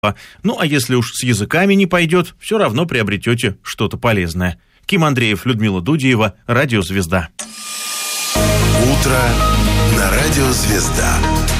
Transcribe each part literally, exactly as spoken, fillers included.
Ну, а если уж с языками не пойдет, все равно приобретете что-то полезное. Ким Андреев, Людмила Дудиева, Радио Звезда. Утро на Радио Звезда.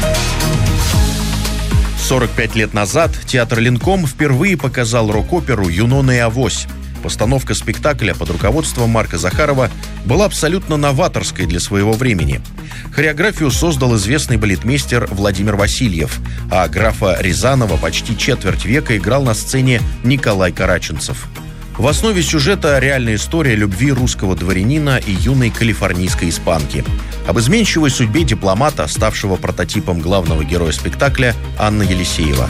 сорок пять лет назад театр Ленком впервые показал рок-оперу «Юнона и Авось». Постановка спектакля под руководством Марка Захарова была абсолютно новаторской для своего времени. Хореографию создал известный балетмейстер Владимир Васильев, а графа Рязанова почти четверть века играл на сцене Николай Караченцев. В основе сюжета реальная история любви русского дворянина и юной калифорнийской испанки. Об изменчивой судьбе дипломата, ставшего прототипом главного героя спектакля, Анна Елисеева.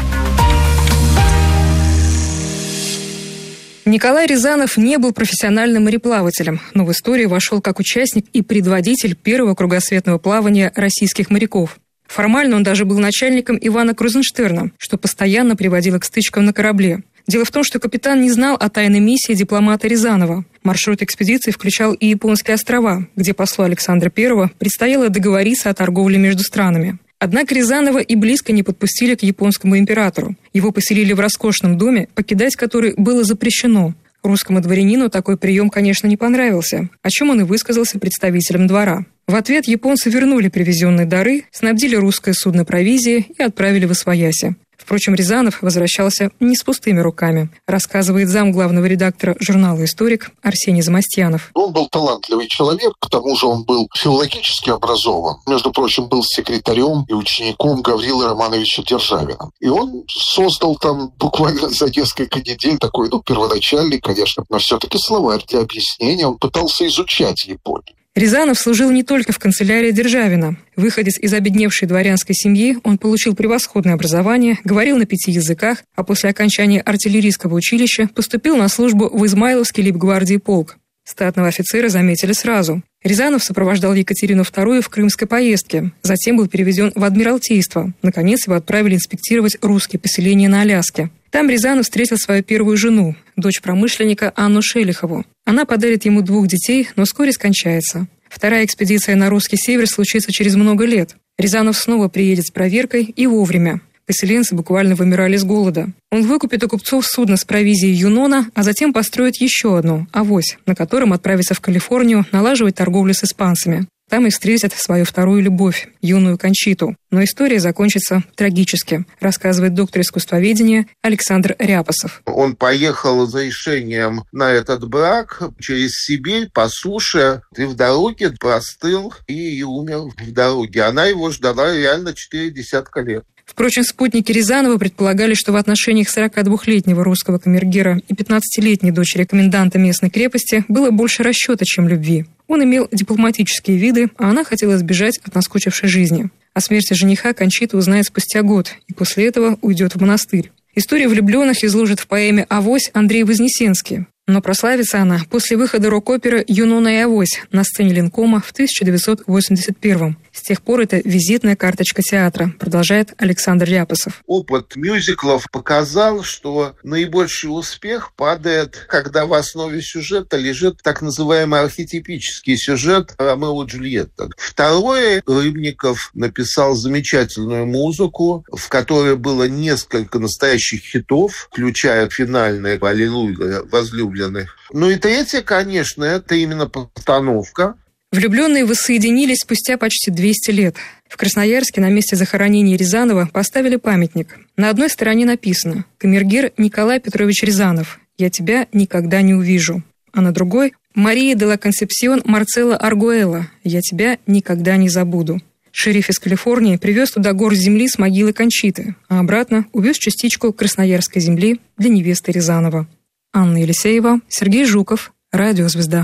Николай Рязанов не был профессиональным мореплавателем, но в историю вошел как участник и предводитель первого кругосветного плавания российских моряков. Формально он даже был начальником Ивана Крузенштерна, что постоянно приводило к стычкам на корабле. Дело в том, что капитан не знал о тайной миссии дипломата Рязанова. Маршрут экспедиции включал и японские острова, где послу Александра Первого предстояло договориться о торговле между странами. Однако Рязанова и близко не подпустили к японскому императору. Его поселили в роскошном доме, покидать который было запрещено. Русскому дворянину такой прием, конечно, не понравился, о чем он и высказался представителям двора. В ответ японцы вернули привезенные дары, снабдили русское судно провизией и отправили в освояси. Впрочем, Рязанов возвращался не с пустыми руками, рассказывает зам главного редактора журнала «Историк» Арсений Замостьянов. Он был талантливый человек, к тому же он был филологически образован. Между прочим, был секретарем и учеником Гаврилы Романовича Державина. И он создал там буквально за несколько недель такой, ну, первоначальный, конечно, но все-таки словарь для объяснения. Он пытался изучать Японию. Рязанов служил не только в канцелярии Державина. Выходец из обедневшей дворянской семьи, он получил превосходное образование, говорил на пяти языках, а после окончания артиллерийского училища поступил на службу в Измайловский лейб-гвардии полк. Статного офицера заметили сразу. Рязанов сопровождал Екатерину Вторую в крымской поездке, затем был переведен в Адмиралтейство. Наконец его отправили инспектировать русские поселения на Аляске. Там Рязанов встретил свою первую жену, дочь промышленника Анну Шелихову. Она подарит ему двух детей, но вскоре скончается. Вторая экспедиция на русский север случится через много лет. Рязанов снова приедет с проверкой и вовремя. Поселенцы буквально вымирали с голода. Он выкупит у купцов судно с провизией «Юнона», а затем построит еще одну «Авось», на котором отправится в Калифорнию налаживать торговлю с испанцами. Там и встретят свою вторую любовь, юную Кончиту. Но история закончится трагически, рассказывает доктор искусствоведения Александр Ряпосов. Он поехал за решением на этот брак через Сибирь по суше, и в дороге простыл и умер в дороге. Она его ждала реально четыре десятка лет. Впрочем, спутники Рязанова предполагали, что в отношениях сорокадвухлетнего русского камергера и пятнадцатилетней дочери коменданта местной крепости было больше расчета, чем любви. Он имел дипломатические виды, а она хотела сбежать от наскучившей жизни. О смерти жениха Кончита узнает спустя год и после этого уйдет в монастырь. Историю влюбленных изложит в поэме «Авось» Андрей Вознесенский. Но прославится она после выхода рок-оперы «Юнона и Авось» на сцене Ленкома в тысяча девятьсот восемьдесят первом. С тех пор это визитная карточка театра, продолжает Александр Ряпосов. Опыт мюзиклов показал, что наибольший успех падает, когда в основе сюжета лежит так называемый архетипический сюжет Ромео и Джульетта. Второе, Рыбников написал замечательную музыку, в которой было несколько настоящих хитов, включая финальное «Аллилуйя возлюбленных». Ну и третье, конечно, это именно постановка. Влюбленные воссоединились спустя почти двести лет. В Красноярске на месте захоронения Рязанова поставили памятник. На одной стороне написано «Камергер Николай Петрович Рязанов. Я тебя никогда не увижу». А на другой «Мария де ла Консепсион Марцелла Аргуэлла. Я тебя никогда не забуду». Шериф из Калифорнии привез туда горсть земли с могилы Кончиты, а обратно увез частичку красноярской земли для невесты Рязанова. Анна Елисеева, Сергей Жуков, Радио Звезда.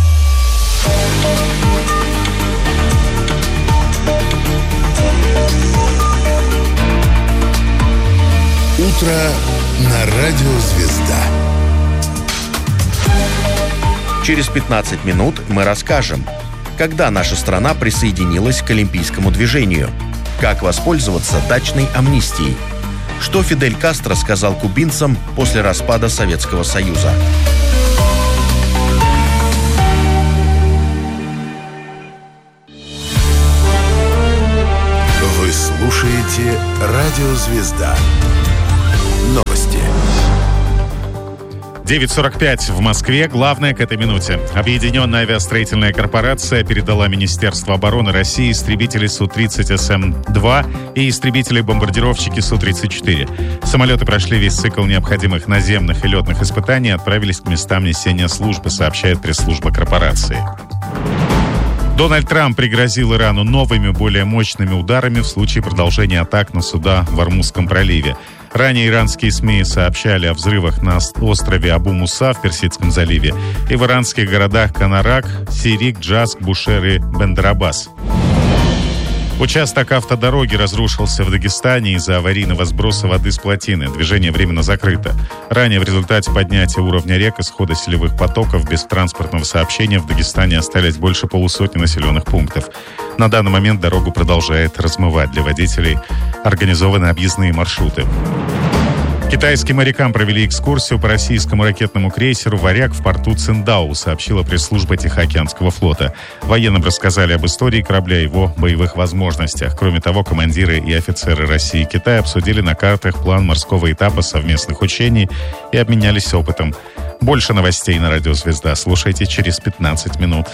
Утро на Радио Звезда. Через пятнадцать минут мы расскажем, когда наша страна присоединилась к олимпийскому движению, как воспользоваться дачной амнистией, что Фидель Кастро сказал кубинцам после распада Советского Союза. Вы слушаете Радио Звезда. девять сорок пять в Москве. Главное к этой минуте. Объединенная авиастроительная корпорация передала Министерству обороны России истребители Су тридцать Эс Эм два и истребители-бомбардировщики Су тридцать четыре. Самолеты прошли весь цикл необходимых наземных и летных испытаний и отправились к местам несения службы, сообщает пресс-служба корпорации. Дональд Трамп пригрозил Ирану новыми, более мощными ударами в случае продолжения атак на суда в Ормузском проливе. Ранее иранские СМИ сообщали о взрывах на острове Абу-Муса в Персидском заливе и в иранских городах Канарак, Сирик, Джаск, Бушер и Бендер-Аббас. Участок автодороги разрушился в Дагестане из-за аварийного сброса воды с плотины. Движение временно закрыто. Ранее в результате поднятия уровня рек и схода селевых потоков без транспортного сообщения в Дагестане остались больше полусотни населенных пунктов. На данный момент дорогу продолжает размывать. Для водителей организованы объездные маршруты. Китайским морякам провели экскурсию по российскому ракетному крейсеру «Варяг» в порту Циндао, сообщила пресс-служба Тихоокеанского флота. Военным рассказали об истории корабля и его боевых возможностях. Кроме того, командиры и офицеры России и Китая обсудили на картах план морского этапа совместных учений и обменялись опытом. Больше новостей на Радио Звезда слушайте через пятнадцать минут.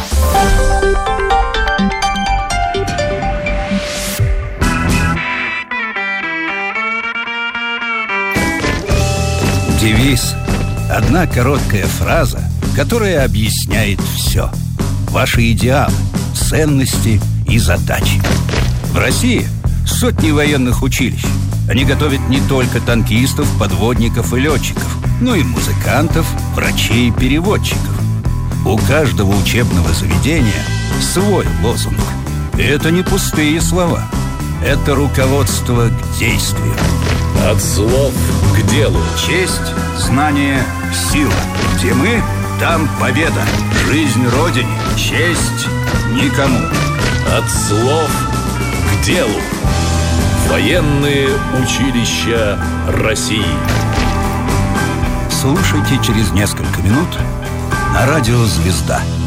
Девиз. Одна короткая фраза, которая объясняет все. Ваши идеалы, ценности и задачи. В России сотни военных училищ. Они готовят не только танкистов, подводников и летчиков, но и музыкантов, врачей и переводчиков. У каждого учебного заведения свой лозунг. И это не пустые слова. Это руководство к действию. От слов к делу. Честь, знание, сила. Где мы, там победа. Жизнь Родине, честь никому. От слов к делу. Военные училища России. Слушайте через несколько минут на Радио Звезда.